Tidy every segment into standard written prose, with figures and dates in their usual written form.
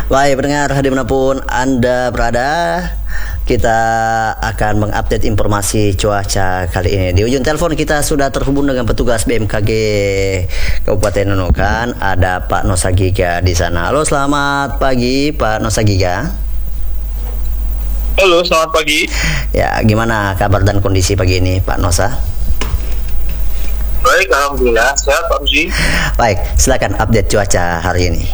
Baik, pendengar dimanapun Anda berada, kita akan mengupdate informasi cuaca kali ini. Di ujung telepon kita sudah terhubung dengan petugas BMKG Kabupaten Nunukan. Ada Pak Nosagiga di sana. Halo, selamat pagi Pak Nosagiga. Halo, selamat pagi. Ya, gimana kabar dan kondisi pagi ini Pak Nosa? Baik, alhamdulillah sehat Pak Uji. Baik, silakan update cuaca hari ini.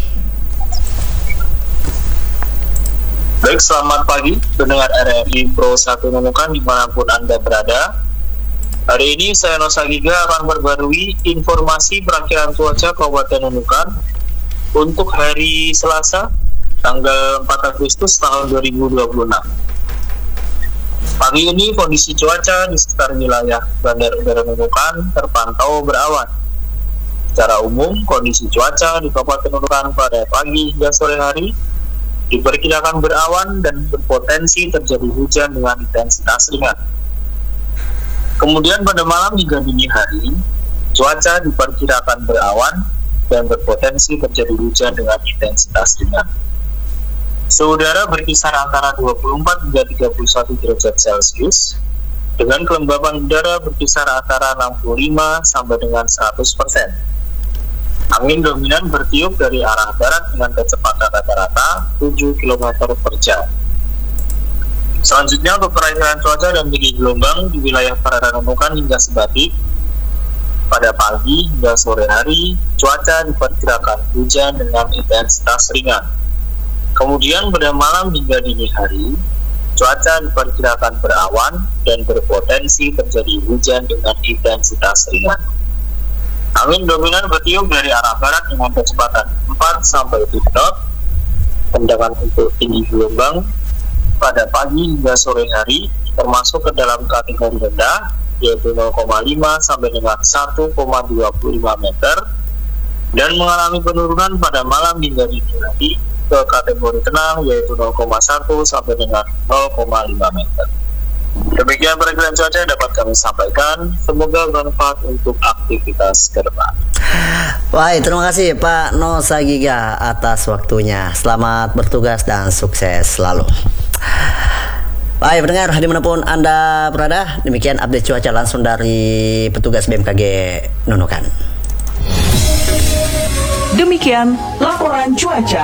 Baik, selamat pagi pendengar RRI Pro 1 Nunukan dimanapun Anda berada. Hari ini saya Nosagiga akan berbarui informasi perakiraan cuaca Kabupaten Nunukan untuk hari Selasa tanggal 4 Agustus tahun 2026. Pagi ini kondisi cuaca di sekitar wilayah Bandar Udara Nunukan terpantau berawan. Secara umum, kondisi cuaca di Kabupaten Nunukan pada pagi hingga sore hari diperkirakan berawan dan berpotensi terjadi hujan dengan intensitas ringan. Kemudian pada malam hingga dini hari, cuaca diperkirakan berawan dan berpotensi terjadi hujan dengan intensitas ringan. Suhu udara berkisar antara 24 hingga 31 derajat Celcius, dengan kelembaban udara berkisar antara 65 sampai dengan 100%. Angin dominan bertiup dari arah barat dengan kecepatan rata-rata 7 km per jam. Selanjutnya untuk perakiraan cuaca dan tinggi gelombang di wilayah perairan Nunukan hingga Sebatik. Pada pagi hingga sore hari, cuaca diperkirakan hujan dengan intensitas ringan. Kemudian pada malam hingga dini hari, cuaca diperkirakan berawan dan berpotensi terjadi hujan dengan intensitas ringan. Angin dominan bertiup dari arah barat dengan kecepatan 4 sampai 7 knot. Sedangkan untuk tinggi gelombang pada pagi hingga sore hari termasuk ke dalam kategori rendah, yaitu 0,5 sampai dengan 1,25 meter, dan mengalami penurunan pada malam hingga dini hari ke kategori tenang, yaitu 0,1 sampai dengan 0,5 meter. Demikian perakiraan cuaca yang dapat kami sampaikan. Semoga bermanfaat untuk aktivitas ke depan. Baik, terima kasih Pak Nosagiga atas waktunya. Selamat bertugas dan sukses selalu. Baik, pendengar dimanapun Anda berada, demikian update cuaca langsung dari petugas BMKG Nunukan. Demikian laporan cuaca.